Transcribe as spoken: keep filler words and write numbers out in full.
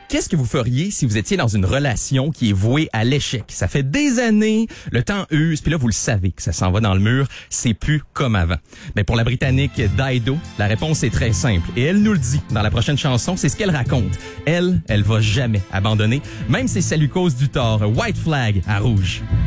Qu'est-ce que vous feriez si vous étiez dans une relation qui est vouée à l'échec? Ça fait des années, le temps use, puis là, vous le savez que ça s'en va dans le mur, c'est plus comme avant. Mais pour la Britannique Dido, la réponse est très simple. Et elle nous le dit dans la prochaine chanson, c'est ce qu'elle raconte. Elle, elle va jamais abandonner, même si ça lui cause du tort. White flag à rouge.